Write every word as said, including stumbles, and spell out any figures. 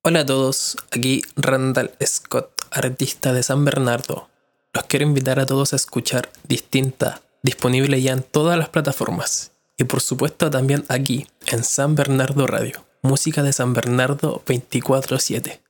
Hola a todos, aquí Randall Scott, artista de San Bernardo. Los quiero invitar a todos a escuchar Distinta, disponible ya en todas las plataformas. Y por supuesto también aquí, en San Bernardo Radio, música de San Bernardo veinticuatro siete.